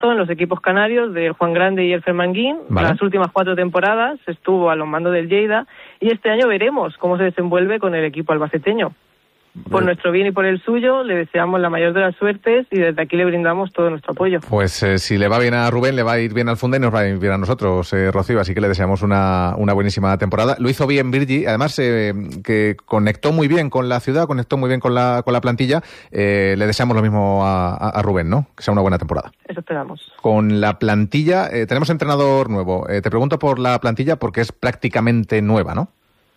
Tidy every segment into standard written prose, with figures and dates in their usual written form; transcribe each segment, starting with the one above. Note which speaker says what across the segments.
Speaker 1: en los equipos canarios del Juan Grande y el Fermanguín.
Speaker 2: Vale.
Speaker 1: Las últimas 4 temporadas estuvo a los mandos del Lleida y este año veremos cómo se desenvuelve con el equipo albaceteño. Por nuestro bien y por el suyo, le deseamos la mayor de las suertes y desde aquí le brindamos todo nuestro apoyo.
Speaker 2: Pues si le va bien a Rubén, le va a ir bien al Funda y nos va a ir bien a nosotros, Rocío, así que le deseamos una buenísima temporada. Lo hizo bien Virgi, además que conectó muy bien con la ciudad, conectó muy bien con la plantilla. Le deseamos lo mismo a Rubén, ¿no? Que sea una buena temporada.
Speaker 1: Eso esperamos.
Speaker 2: Con la plantilla, tenemos entrenador nuevo. Te pregunto por la plantilla porque es prácticamente nueva, ¿no?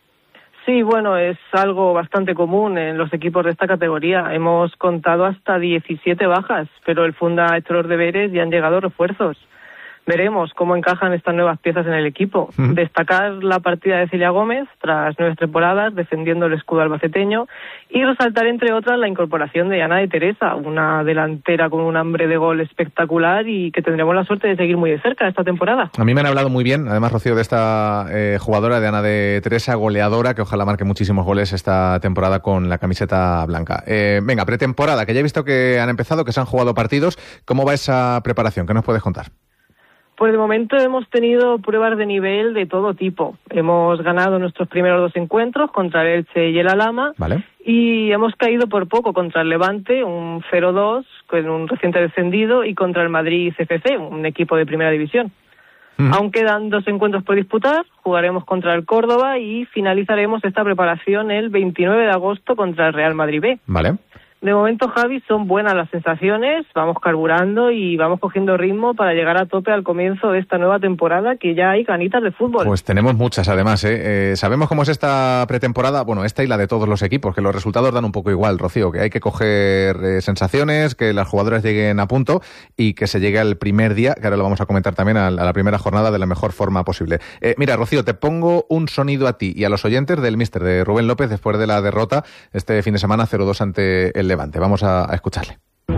Speaker 1: Sí, bueno, es algo bastante común en los equipos de esta categoría. Hemos contado hasta 17 bajas, pero el Funda ha hecho los deberes y han llegado refuerzos. Veremos cómo encajan estas nuevas piezas en el equipo. Destacar la partida de Celia Gómez, tras 9 temporadas, defendiendo el escudo albaceteño, y resaltar, entre otras, la incorporación de Ana de Teresa, una delantera con un hambre de gol espectacular y que tendremos la suerte de seguir muy de cerca esta temporada.
Speaker 2: A mí me han hablado muy bien, además, Rocío, de esta jugadora de Ana de Teresa, goleadora, que ojalá marque muchísimos goles esta temporada con la camiseta blanca. Venga, pretemporada, que ya he visto que han empezado, que se han jugado partidos. ¿Cómo va esa preparación? ¿Qué nos puedes contar?
Speaker 1: Pues de momento hemos tenido pruebas de nivel de todo tipo. Hemos ganado nuestros primeros 2 encuentros contra el Elche y el Alhama.
Speaker 2: Vale.
Speaker 1: Y hemos caído por poco contra el Levante, un 0-2, con un reciente descendido, y contra el Madrid CFC, un equipo de primera división. Aún quedan 2 encuentros por disputar, jugaremos contra el Córdoba y finalizaremos esta preparación el 29 de agosto contra el Real Madrid B.
Speaker 2: Vale.
Speaker 1: De momento, Javi, son buenas las sensaciones, vamos carburando y vamos cogiendo ritmo para llegar a tope al comienzo de esta nueva temporada, que ya hay ganitas de fútbol.
Speaker 2: Pues tenemos muchas, además, sabemos cómo es esta pretemporada, bueno, esta y la de todos los equipos, que los resultados dan un poco igual, Rocío, que hay que coger sensaciones, que las jugadoras lleguen a punto y que se llegue al primer día, que ahora lo vamos a comentar también, a la primera jornada de la mejor forma posible. Mira, Rocío, te pongo un sonido a ti y a los oyentes del míster, de Rubén López, después de la derrota este fin de semana 0-2 ante el Levante. Vamos a escucharle.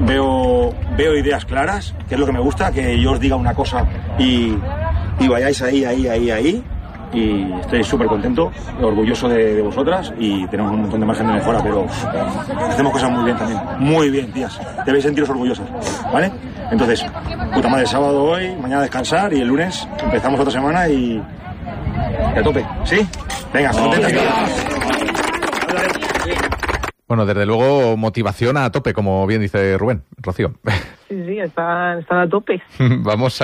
Speaker 3: Veo ideas claras, que es lo que me gusta, que yo os diga una cosa y vayáis ahí, y estoy súper contento, orgulloso de vosotras, y tenemos un montón de margen de mejora, pero hacemos cosas muy bien también, muy bien, tías, debéis sentiros orgullosas, ¿vale? Entonces, puta madre, sábado hoy, mañana descansar y el lunes empezamos otra semana y a tope, ¿sí? Venga, contentas todas.
Speaker 2: Bueno, desde luego, motivación a tope, como bien dice Rubén. Rocío.
Speaker 1: Sí, están a tope.
Speaker 2: Vamos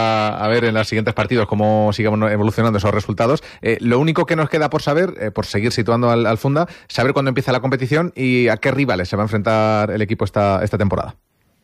Speaker 2: a ver en los siguientes partidos cómo siguen evolucionando esos resultados. Lo único que nos queda por saber, por seguir situando al Funda, saber cuándo empieza la competición y a qué rivales se va a enfrentar el equipo esta temporada.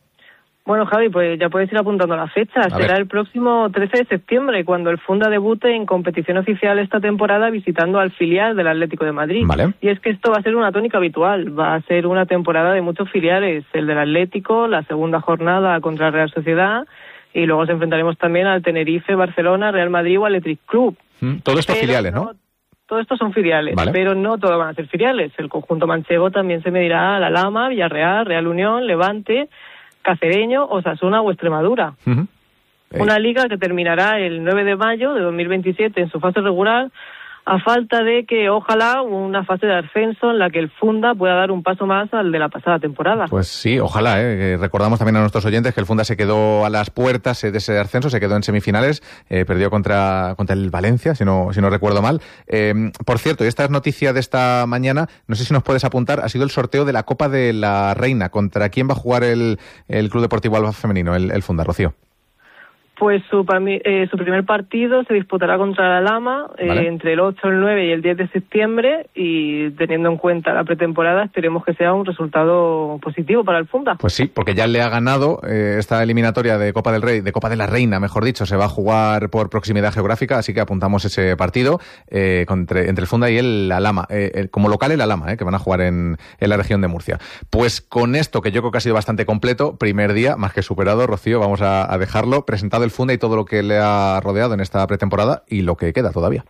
Speaker 1: Bueno, Javi, pues ya puedes ir apuntando la fecha. Será el próximo 13 de septiembre, cuando el Funda debute en competición oficial esta temporada visitando al filial del Atlético de Madrid.
Speaker 2: Vale.
Speaker 1: Y es que esto va a ser una tónica habitual. Va a ser una temporada de muchos filiales. El del Atlético, la segunda jornada contra el Real Sociedad, y luego nos enfrentaremos también al Tenerife, Barcelona, Real Madrid o Athletic Club.
Speaker 2: Todos estos filiales, ¿no?
Speaker 1: Todos estos son filiales,
Speaker 2: vale,
Speaker 1: pero no todos van a ser filiales. El conjunto manchego también se medirá a la Lama, Villarreal, Real Unión, Levante, Cacereño, Osasuna o Extremadura. Una liga que terminará el 9 de mayo de 2027 en su fase regular, a falta de que, ojalá, una fase de ascenso en la que el Funda pueda dar un paso más al de la pasada temporada.
Speaker 2: Pues sí, ojalá. Recordamos también a nuestros oyentes que el Funda se quedó a las puertas de ese ascenso, se quedó en semifinales, perdió contra el Valencia, si no recuerdo mal. Por cierto, y esta es noticia de esta mañana, no sé si nos puedes apuntar, ha sido el sorteo de la Copa de la Reina. ¿Contra quién va a jugar el Club Deportivo Alba Femenino, el Funda, Rocío?
Speaker 1: Pues su primer partido se disputará contra la Lama,
Speaker 2: vale,
Speaker 1: entre el 8, el 9 y el 10 de septiembre, y teniendo en cuenta la pretemporada esperemos que sea un resultado positivo para el Funda.
Speaker 2: Pues sí, porque ya le ha ganado esta eliminatoria de Copa del Rey, de Copa de la Reina, mejor dicho, se va a jugar por proximidad geográfica, así que apuntamos ese partido entre el Funda y el Lama, como local el Lama, que van a jugar en la región de Murcia. Pues con esto, que yo creo que ha sido bastante completo, primer día, más que superado, Rocío, vamos a dejarlo presentado el Funda y todo lo que le ha rodeado en esta pretemporada y lo que queda todavía.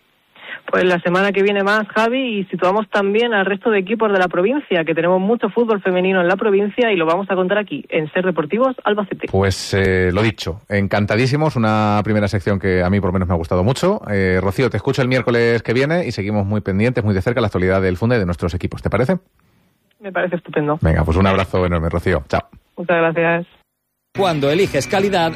Speaker 1: Pues la semana que viene más, Javi, y situamos también al resto de equipos de la provincia, que tenemos mucho fútbol femenino en la provincia y lo vamos a contar aquí, en Ser Deportivos Albacete.
Speaker 2: Pues lo dicho, encantadísimos, una primera sección que a mí por lo menos me ha gustado mucho. Rocío, te escucho el miércoles que viene y seguimos muy pendientes, muy de cerca la actualidad del Funda y de nuestros equipos, ¿te parece?
Speaker 1: Me parece estupendo.
Speaker 2: Venga, pues un abrazo enorme, Rocío. Chao.
Speaker 1: Muchas gracias.
Speaker 4: Cuando eliges calidad,